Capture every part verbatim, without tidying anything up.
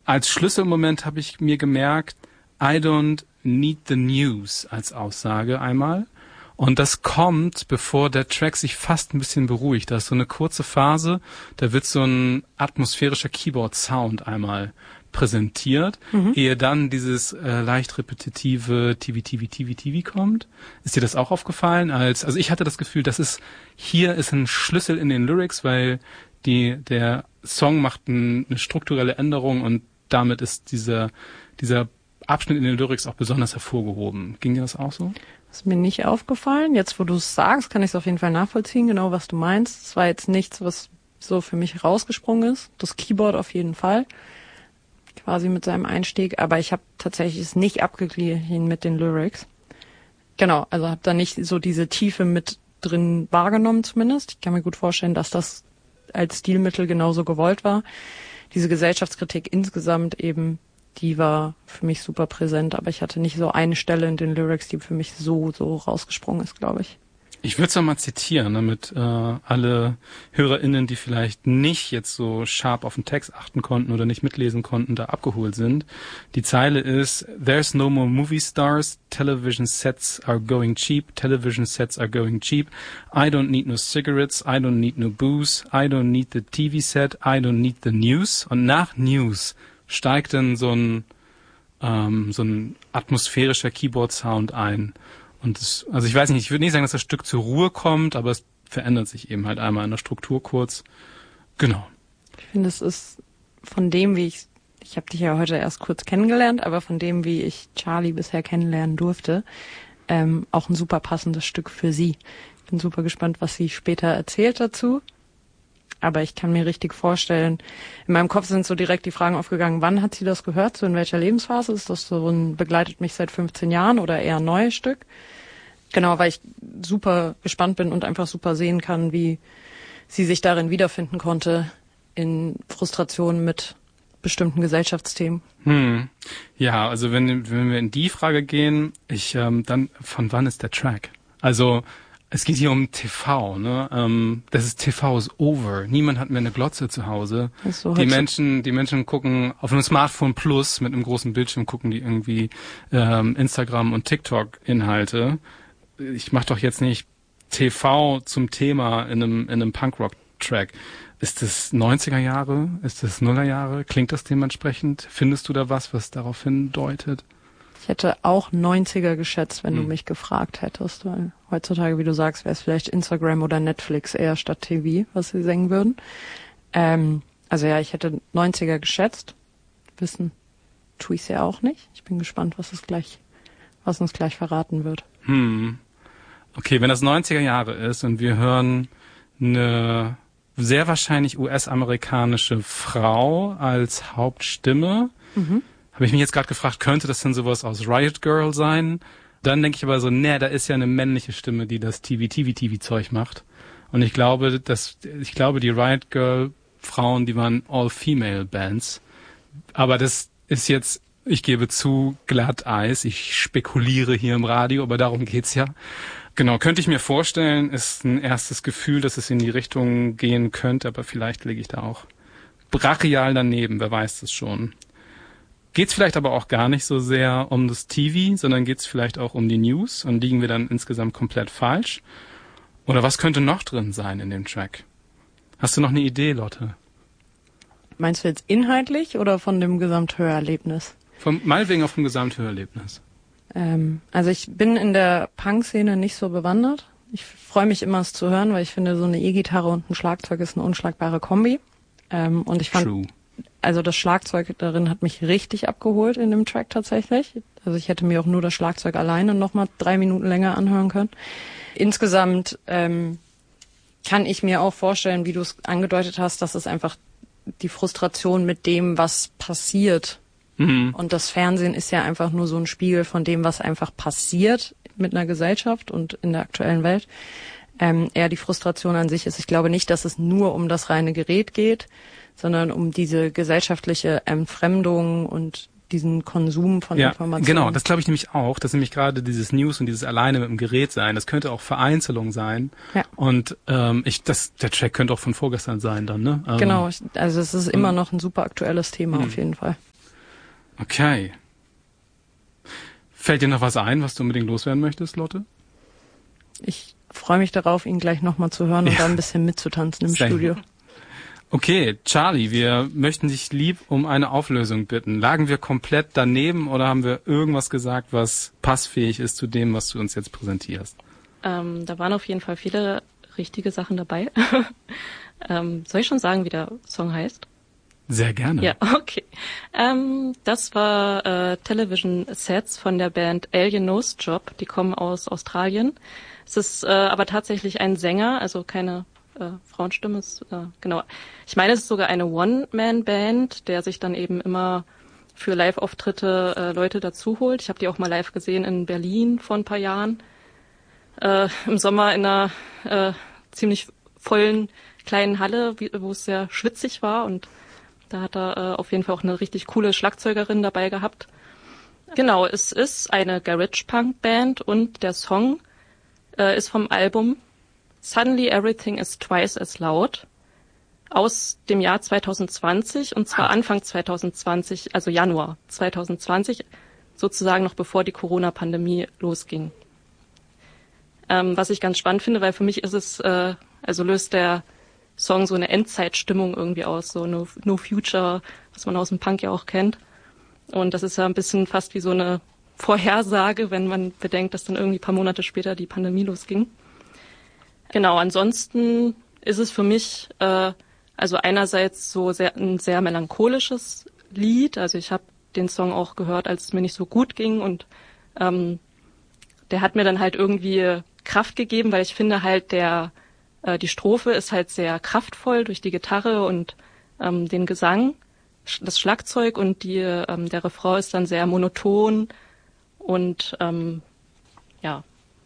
als Schlüsselmoment habe ich mir gemerkt, I don't need the news als Aussage einmal. Und das kommt, bevor der Track sich fast ein bisschen beruhigt. Da ist so eine kurze Phase, da wird so ein atmosphärischer Keyboard-Sound einmal präsentiert, mhm. ehe dann dieses äh, leicht repetitive T V, T V, T V, T V kommt. Ist dir das auch aufgefallen? Als, also ich hatte das Gefühl, das ist, hier ist ein Schlüssel in den Lyrics, weil die, der Song macht ein, eine strukturelle Änderung und damit ist dieser, dieser Abschnitt in den Lyrics auch besonders hervorgehoben. Ging dir das auch so? Das ist mir nicht aufgefallen. Jetzt, wo du es sagst, kann ich es auf jeden Fall nachvollziehen, genau was du meinst. Es war jetzt nichts, was so für mich rausgesprungen ist. Das Keyboard auf jeden Fall. Quasi mit seinem Einstieg. Aber ich habe tatsächlich es nicht abgeglichen mit den Lyrics. Genau, also habe da nicht so diese Tiefe mit drin wahrgenommen zumindest. Ich kann mir gut vorstellen, dass das als Stilmittel genauso gewollt war. Diese Gesellschaftskritik insgesamt eben, die war für mich super präsent, aber ich hatte nicht so eine Stelle in den Lyrics, die für mich so, so rausgesprungen ist, glaube ich. Ich würde es mal zitieren, damit äh, alle HörerInnen, die vielleicht nicht jetzt so scharf auf den Text achten konnten oder nicht mitlesen konnten, da abgeholt sind. Die Zeile ist, There's no more movie stars, television sets are going cheap, television sets are going cheap, I don't need no cigarettes, I don't need no booze, I don't need the T V set, I don't need the news. Und nach News steigt dann so ein ähm, so ein atmosphärischer Keyboard-Sound ein. Und das, also ich weiß nicht, ich würde nicht sagen, dass das Stück zur Ruhe kommt, aber es verändert sich eben halt einmal in der Struktur kurz. Genau. Ich finde, es ist von dem, wie ich, ich habe dich ja heute erst kurz kennengelernt, aber von dem, wie ich Charlie bisher kennenlernen durfte, ähm, auch ein super passendes Stück für sie. Ich bin super gespannt, was sie später erzählt dazu. Aber ich kann mir richtig vorstellen, in meinem Kopf sind so direkt die Fragen aufgegangen, wann hat sie das gehört, so in welcher Lebensphase? Ist das so ein begleitet mich seit fünfzehn Jahren oder eher ein neues Stück? Genau, weil ich super gespannt bin und einfach super sehen kann, wie sie sich darin wiederfinden konnte, in Frustration mit bestimmten Gesellschaftsthemen. Hm. Ja, also wenn, wenn wir in die Frage gehen, ich ähm, dann von wann ist der Track? Also es geht hier um T V, ne? Ähm, das ist T V is over. Niemand hat mehr eine Glotze zu Hause. So, die Menschen, die Menschen gucken auf einem Smartphone Plus mit einem großen Bildschirm, gucken die irgendwie ähm, Instagram und TikTok Inhalte. Ich mach doch jetzt nicht T V zum Thema in einem in einem Punkrock-Track. Ist das neunziger Jahre? Ist das Nuller Jahre? Klingt das dementsprechend? Findest du da was, was darauf hindeutet? Ich hätte auch neunziger geschätzt, wenn hm. du mich gefragt hättest, weil heutzutage, wie du sagst, wäre es vielleicht Instagram oder Netflix eher statt T V, was sie singen würden. Ähm, also ja, ich hätte neunziger geschätzt. Wissen tue ich es ja auch nicht. Ich bin gespannt, was es gleich, was uns gleich verraten wird. Hm. Okay, wenn das neunziger Jahre ist und wir hören eine sehr wahrscheinlich U S-amerikanische Frau als Hauptstimme, mhm. habe ich mich jetzt gerade gefragt, könnte das denn sowas aus Riot Girl sein? Dann denke ich aber so, nee, da ist ja eine männliche Stimme, die das T V, T V, T V-Zeug macht. Und ich glaube, dass ich glaube, die Riot Girl Frauen, die waren All-Female-Bands. Aber das ist jetzt, ich gebe zu, Glatteis. Ich spekuliere hier im Radio, aber darum geht's ja. Genau, könnte ich mir vorstellen, ist ein erstes Gefühl, dass es in die Richtung gehen könnte, aber vielleicht liege ich da auch brachial daneben, wer weiß das schon. Geht's vielleicht aber auch gar nicht so sehr um das T V, sondern geht's vielleicht auch um die News und liegen wir dann insgesamt komplett falsch? Oder was könnte noch drin sein in dem Track? Hast du noch eine Idee, Lotte? Meinst du jetzt inhaltlich oder von dem Gesamthörerlebnis? Vom, meinetwegen auf dem Gesamthörerlebnis. Ähm, also ich bin in der Punk-Szene nicht so bewandert. Ich freue mich immer, es zu hören, weil ich finde, so eine E-Gitarre und ein Schlagzeug ist eine unschlagbare Kombi. Ähm, und ich fand, True. Also das Schlagzeug darin hat mich richtig abgeholt in dem Track tatsächlich. Also ich hätte mir auch nur das Schlagzeug alleine nochmal drei Minuten länger anhören können. Insgesamt ähm, kann ich mir auch vorstellen, wie du es angedeutet hast, dass es einfach die Frustration mit dem, was passiert. Mhm. Und das Fernsehen ist ja einfach nur so ein Spiegel von dem, was einfach passiert mit einer Gesellschaft und in der aktuellen Welt. Ähm, eher die Frustration an sich ist. Ich glaube nicht, dass es nur um das reine Gerät geht, sondern um diese gesellschaftliche Entfremdung und diesen Konsum von ja, Informationen. Genau, das glaube ich nämlich auch, dass nämlich gerade dieses News und dieses alleine mit dem Gerät sein, das könnte auch Vereinzelung sein. Ja. Und ähm, ich, das, der Track könnte auch von vorgestern sein dann, ne? Ähm, genau, also es ist immer noch ein super aktuelles Thema mh. auf jeden Fall. Okay. Fällt dir noch was ein, was du unbedingt loswerden möchtest, Lotte? Ich freue mich darauf, ihn gleich nochmal zu hören und ja. da ein bisschen mitzutanzen im Same. Studio. Okay, Charlie, wir möchten dich lieb um eine Auflösung bitten. Lagen wir komplett daneben oder haben wir irgendwas gesagt, was passfähig ist zu dem, was du uns jetzt präsentierst? Ähm, da waren auf jeden Fall viele richtige Sachen dabei. ähm, soll ich schon sagen, wie der Song heißt? Sehr gerne. Ja, okay. Ähm, das war äh, Television Sets von der Band Alien Nose Job. Die kommen aus Australien. Es ist äh, aber tatsächlich ein Sänger, also keine äh, Frauenstimme. Ist, äh, genau. Ich meine, es ist sogar eine One-Man-Band, der sich dann eben immer für Live-Auftritte äh, Leute dazu holt. Ich habe die auch mal live gesehen in Berlin vor ein paar Jahren. Äh, im Sommer in einer äh, ziemlich vollen kleinen Halle, wie, wo es sehr schwitzig war, und da hat er äh, auf jeden Fall auch eine richtig coole Schlagzeugerin dabei gehabt. Genau, es ist eine Garage-Punk-Band und der Song äh, ist vom Album Suddenly Everything is Twice as Loud aus dem Jahr zwanzig zwanzig, und zwar Anfang zwanzig zwanzig, also Januar zwanzig zwanzig, sozusagen noch bevor die Corona-Pandemie losging. Ähm, was ich ganz spannend finde, weil für mich ist es, äh, also löst der Song so eine Endzeitstimmung irgendwie aus, so No, no Future, was man aus dem Punk ja auch kennt. Und das ist ja ein bisschen fast wie so eine Vorhersage, wenn man bedenkt, dass dann irgendwie ein paar Monate später die Pandemie losging. Genau, ansonsten ist es für mich äh, also einerseits so sehr, ein sehr melancholisches Lied. Also ich habe den Song auch gehört, als es mir nicht so gut ging, und ähm, der hat mir dann halt irgendwie Kraft gegeben, weil ich finde halt der die Strophe ist halt sehr kraftvoll durch die Gitarre und ähm, den Gesang, das Schlagzeug, und die, ähm, der Refrain ist dann sehr monoton und ähm, ja,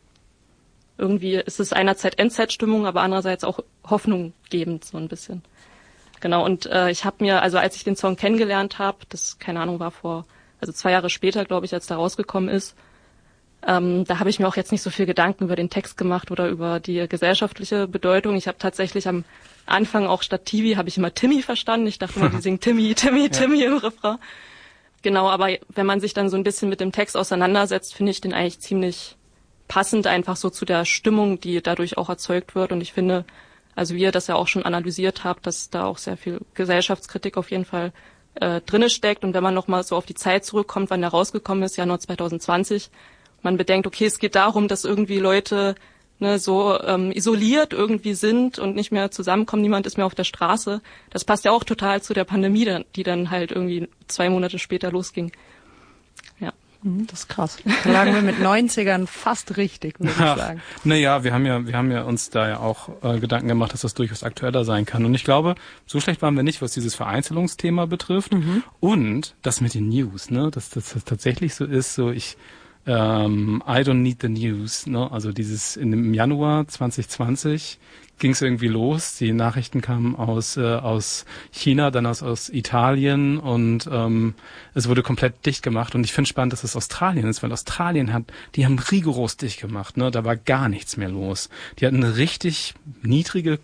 irgendwie ist es einerseits Endzeitstimmung, aber andererseits auch hoffnunggebend so ein bisschen. Genau, und äh, ich habe mir, also als ich den Song kennengelernt habe, das, keine Ahnung, war vor, also zwei Jahre später, glaube ich, als der rausgekommen ist, Ähm, da habe ich mir auch jetzt nicht so viel Gedanken über den Text gemacht oder über die gesellschaftliche Bedeutung. Ich habe tatsächlich am Anfang auch statt Tivi habe ich immer Timmy verstanden. Ich dachte immer, die singen Timmy, Timmy, Timmy ja. im Refrain. Genau, aber wenn man sich dann so ein bisschen mit dem Text auseinandersetzt, finde ich den eigentlich ziemlich passend einfach so zu der Stimmung, die dadurch auch erzeugt wird. Und ich finde, also wie ihr das ja auch schon analysiert habt, dass da auch sehr viel Gesellschaftskritik auf jeden Fall äh, drinne steckt. Und wenn man nochmal so auf die Zeit zurückkommt, wann der rausgekommen ist, Januar zwanzig zwanzig, man bedenkt, okay, es geht darum, dass irgendwie Leute ne, so ähm, isoliert irgendwie sind und nicht mehr zusammenkommen, niemand ist mehr auf der Straße. Das passt ja auch total zu der Pandemie, die dann halt irgendwie zwei Monate später losging. Ja. Das ist krass. Da lagen wir mit neunzigern fast richtig, würde ich sagen. Naja, wir haben ja, wir haben ja uns da ja auch äh, Gedanken gemacht, dass das durchaus aktueller sein kann. Und ich glaube, so schlecht waren wir nicht, was dieses Vereinzelungsthema betrifft. Mhm. Und das mit den News, ne, dass das, das tatsächlich so ist, so ich Um, I don't need the news, ne? Also dieses in im Januar zwanzig zwanzig ging es irgendwie los. Die Nachrichten kamen aus äh, aus China, dann aus aus Italien, und ähm, es wurde komplett dicht gemacht. Und ich finde spannend, dass es Australien ist, weil Australien hat, die haben rigoros dicht gemacht, ne? Da war gar nichts mehr los. Die hatten eine richtig niedrige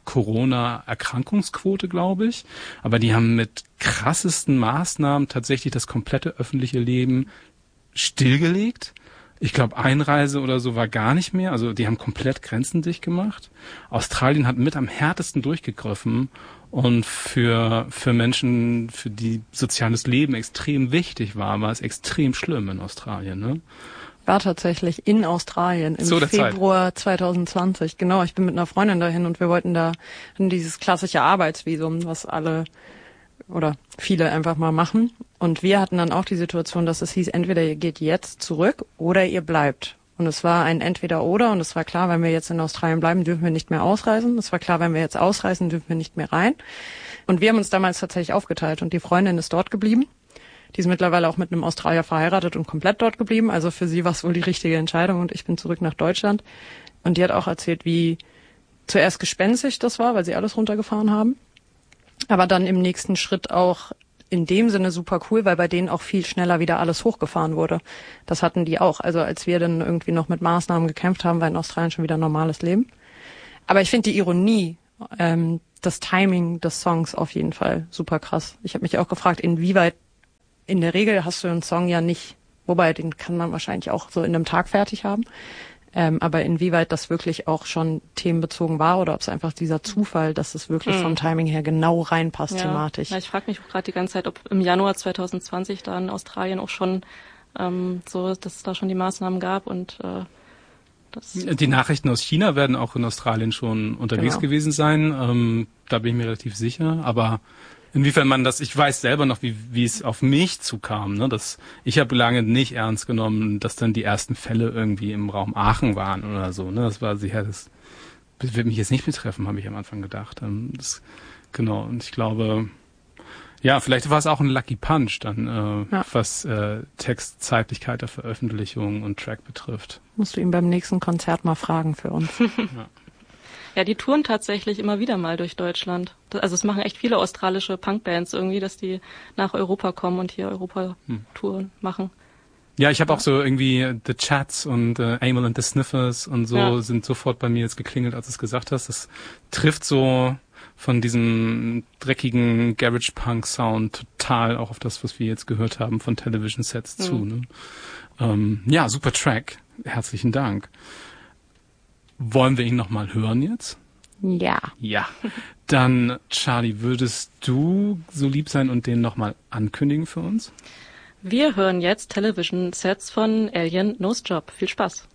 Corona-Erkrankungsquote, glaube ich, aber die haben mit krassesten Maßnahmen tatsächlich das komplette öffentliche Leben stillgelegt. Ich glaube, Einreise oder so war gar nicht mehr. Also die haben komplett Grenzen dicht gemacht. Australien hat mit am härtesten durchgegriffen, und für für Menschen, für die soziales Leben extrem wichtig war, war es extrem schlimm in Australien. Ne? War tatsächlich in Australien im Februar zwanzig zwanzig. Genau, ich bin mit einer Freundin dahin und wir wollten da dieses klassische Arbeitsvisum, was alle oder viele einfach mal machen. Und wir hatten dann auch die Situation, dass es hieß, entweder ihr geht jetzt zurück oder ihr bleibt. Und es war ein Entweder-Oder, und es war klar, wenn wir jetzt in Australien bleiben, dürfen wir nicht mehr ausreisen. Es war klar, wenn wir jetzt ausreisen, dürfen wir nicht mehr rein. Und wir haben uns damals tatsächlich aufgeteilt, und die Freundin ist dort geblieben. Die ist mittlerweile auch mit einem Australier verheiratet und komplett dort geblieben. Also für sie war es wohl die richtige Entscheidung, und ich bin zurück nach Deutschland. Und die hat auch erzählt, wie zuerst gespenstig das war, weil sie alles runtergefahren haben. Aber dann im nächsten Schritt auch in dem Sinne super cool, weil bei denen auch viel schneller wieder alles hochgefahren wurde. Das hatten die auch. Also als wir dann irgendwie noch mit Maßnahmen gekämpft haben, war in Australien schon wieder normales Leben. Aber ich finde die Ironie, ähm, das Timing des Songs auf jeden Fall super krass. Ich habe mich auch gefragt, inwieweit in der Regel hast du einen Song ja nicht, wobei den kann man wahrscheinlich auch so in einem Tag fertig haben. Ähm, aber inwieweit das wirklich auch schon themenbezogen war oder ob es einfach dieser Zufall, dass es wirklich mhm. vom Timing her genau reinpasst ja. thematisch. Ja, ich frage mich auch gerade die ganze Zeit, ob im Januar zwanzig zwanzig da in Australien auch schon ähm, so, dass es da schon die Maßnahmen gab und äh, das die Nachrichten aus China werden auch in Australien schon unterwegs genau. gewesen sein. Ähm, da bin ich mir relativ sicher. Aber inwiefern man das, ich weiß selber noch, wie wie es auf mich zukam. Ne? Das, ich habe lange nicht ernst genommen, dass dann die ersten Fälle irgendwie im Raum Aachen waren oder so. Ne? Das war sicher, das, das wird mich jetzt nicht betreffen, habe ich am Anfang gedacht. Ähm, das, genau, und ich glaube, ja, vielleicht war es auch ein Lucky Punch dann, äh, ja. was äh, Text, Zeitlichkeit der Veröffentlichung und Track betrifft. Musst du ihn beim nächsten Konzert mal fragen für uns. ja. Ja, die touren tatsächlich immer wieder mal durch Deutschland. Also es machen echt viele australische Punkbands irgendwie, dass die nach Europa kommen und hier Europa-Touren hm. machen. Ja, ich habe ja. auch so irgendwie The Chats und äh, Amyl and the Sniffers und so ja. sind sofort bei mir jetzt geklingelt, als du es gesagt hast. Das trifft so von diesem dreckigen Garage-Punk-Sound total auch auf das, was wir jetzt gehört haben von Television Sets hm. zu. Ne? Ähm, ja, super Track. Herzlichen Dank. Wollen wir ihn nochmal hören jetzt? Ja. Ja. Dann, Charlie, würdest du so lieb sein und den nochmal ankündigen für uns? Wir hören jetzt Television Sets von Alien Nose Job. Viel Spaß.